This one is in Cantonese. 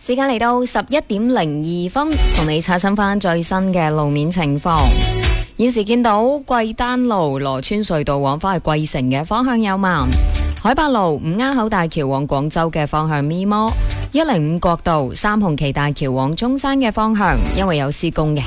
時間嚟到11:02，同你刷新翻最新嘅路面情況。現時見到貴丹路羅村隧道往返去貴城嘅方向有慢，海八路五鴉口大橋往廣州嘅方向咪摩，105國道三紅旗大橋往中山嘅方向，因為有施工嘅，